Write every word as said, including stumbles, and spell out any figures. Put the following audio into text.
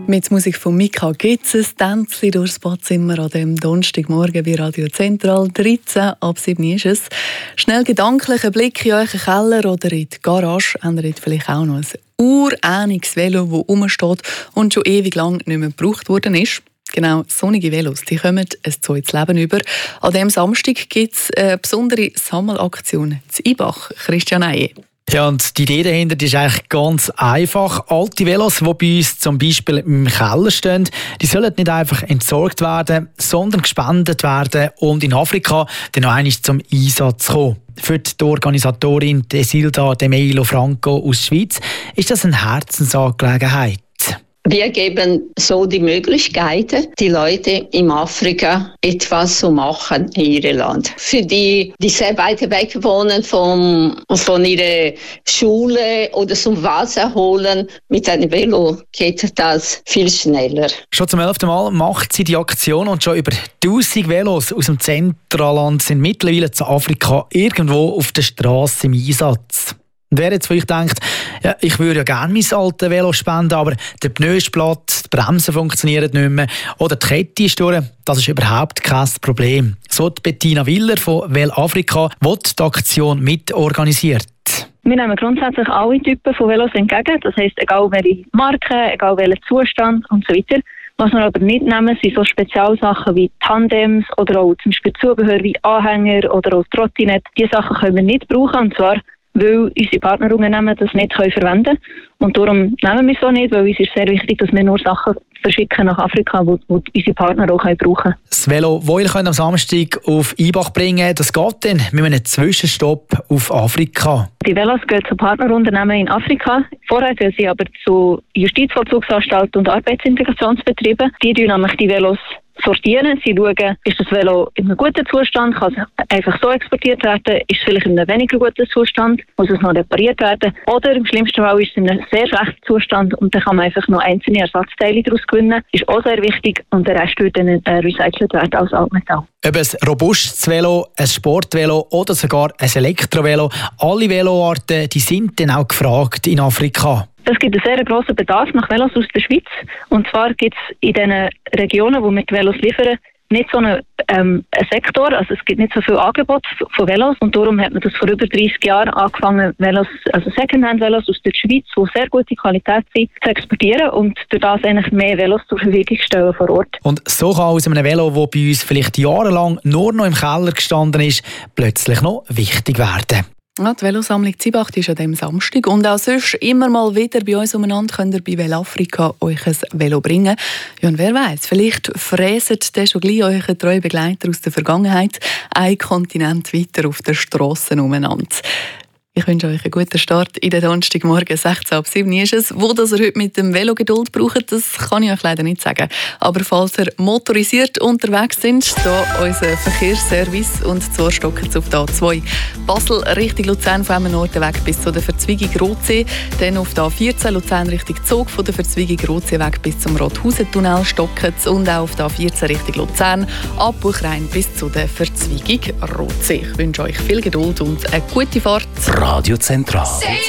Mit Musik von Mika gibt es ein Tänzchen durchs Badzimmer an dem Donnerstagmorgen bei Radio Zentral. dreizehn ab sieben ist es. Schnell gedanklichen Blick in euren Keller oder in die Garage. Habt ihr vielleicht auch noch ein urähnliches Velo, das rumsteht und schon ewig lang nicht mehr gebraucht worden ist? Genau, sonnige Velos, die kommen ein zweites Leben über. An diesem Samstag gibt es eine besondere Sammelaktion zu Ibach. Christian Eie. Ja, und die Idee dahinter die ist eigentlich ganz einfach. Alte Velos, die bei uns zum Beispiel im Keller stehen, die sollen nicht einfach entsorgt werden, sondern gespendet werden und in Afrika dann noch einmal zum Einsatz kommen. Für die Organisatorin Desilda De Meilo Franco aus der Schweiz ist das eine Herzensangelegenheit. Wir geben so die Möglichkeit, die Leute in Afrika etwas zu machen in ihrem Land. Für die, die sehr weit weg wohnen vom, von ihrer Schule oder zum Wasser holen, mit einem Velo geht das viel schneller. Schon zum elften Mal macht sie die Aktion und schon über tausend Velos aus dem Zentralland sind mittlerweile zu Afrika irgendwo auf der Straße im Einsatz. Und wer jetzt vielleicht denkt, ja, ich würde ja gerne mein altes Velo spenden, aber der Pneu ist platt, die Bremsen funktionieren nicht mehr oder die Kette ist durch, das ist überhaupt kein Problem. So die Bettina Willer von Vel Afrika, die die Aktion mitorganisiert. Wir nehmen grundsätzlich alle Typen von Velos entgegen, das heisst, egal welche Marke, egal welcher Zustand und so weiter. Was wir aber nicht nehmen, sind so Spezialsachen wie Tandems oder auch zum Beispiel Zubehör wie Anhänger oder auch Trottinett. Diese Sachen können wir nicht brauchen, und zwar weil unsere Partnerunternehmen das nicht verwenden können. Und darum nehmen wir es so nicht, weil uns ist sehr wichtig, dass wir nur Sachen verschicken nach Afrika, die unsere Partner auch brauchen können. Das Velo, das ihr am Samstag auf Ibach bringen könnt, das geht dann mit einem Zwischenstopp auf Afrika. Die Velos gehen zu Partnerunternehmen in Afrika. Vorher gehen sie aber zu Justizvollzugsanstalten und Arbeitsintegrationsbetrieben. Die tun nämlich die Velos sortieren. Sie schauen, ist das Velo in einem guten Zustand, kann es einfach so exportiert werden, ist es vielleicht in einem weniger guten Zustand, muss es noch repariert werden, oder im schlimmsten Fall ist es in einem sehr schlechten Zustand und dann kann man einfach noch einzelne Ersatzteile daraus gewinnen. Ist auch sehr wichtig und der Rest wird dann äh, recycelt werden als Altmetall. Ob ein robustes Velo, ein Sportvelo oder sogar ein Elektrovelo, alle Veloarten die sind dann auch gefragt in Afrika. Es gibt einen sehr grossen Bedarf nach Velos aus der Schweiz. Und zwar gibt es in den Regionen, wo wir die Velos liefern, nicht so einen, ähm, einen Sektor. Also es gibt nicht so viel Angebot von Velos. Und darum hat man das vor über dreißig Jahren angefangen, Velos, also Secondhand-Velos aus der Schweiz, die sehr gute Qualität sind, zu exportieren und durch das eigentlich mehr Velos zur Verfügung stellen vor Ort. Und so kann aus einem Velo, das bei uns vielleicht jahrelang nur noch im Keller gestanden ist, plötzlich noch wichtig werden. Ja, die Velosammlung Zibacht ist an diesem Samstag. Und auch sonst immer mal wieder bei uns umeinander könnt ihr bei Vel Afrika euch ein Velo bringen. Ja, und wer weiß, vielleicht fräset dann schon gleich eure treue Begleiter aus der Vergangenheit einen Kontinent weiter auf der Strasse umeinander. Ich wünsche euch einen guten Start in den Donnerstagmorgen. sechzehn ab sieben ist es. Wo das ihr heute mit dem Velo Geduld braucht, das kann ich euch leider nicht sagen. Aber falls ihr motorisiert unterwegs sind, da unser Verkehrsservice und zwar stocken auf der A zwei. Basel Richtung Luzern von Emmenorden bis zu der Verzweigung Rotsee. Dann auf der A vierzehn Luzern Richtung Zug von der Verzweigung Rotsee weg bis zum Rothausen-Tunnel stocken. Und auch auf der A vierzehn Richtung Luzern ab Buchrein bis zu der Verzweigung Rotsee. Ich wünsche euch viel Geduld und eine gute Fahrt. Radio Zentral.